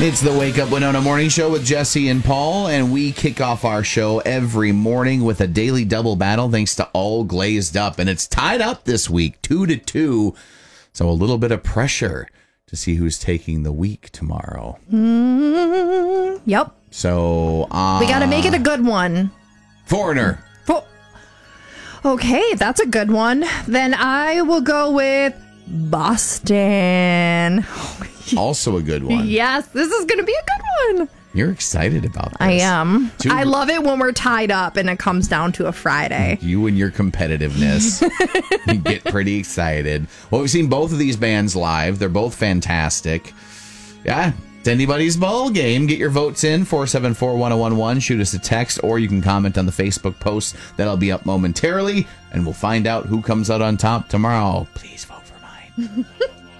It's the Wake Up Winona Morning Show with Jesse and Paul, and we kick off our show every morning with a daily double battle thanks to All Glazed Up, and it's tied up this week, 2-2, so a little bit of pressure to see who's taking the week tomorrow. Yep. So we got to make it a good one. Foreigner. Okay, that's a good one. Then I will go with Boston. Also a good one. Yes, this is going to be a good one. You're excited about this. I am. I love it when we're tied up and it comes down to a Friday. You and your competitiveness. You get pretty excited. Well, we've seen both of these bands live. They're both fantastic. Yeah, it's anybody's ball game. Get your votes in, 474-1011. Shoot us a text, or you can comment on the Facebook post. That'll be up momentarily, and we'll find out who comes out on top tomorrow. Please vote for mine.